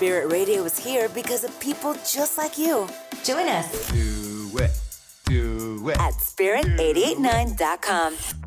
Spirit Radio is here because of people just like you. Join us. Do it. At spirit889.com.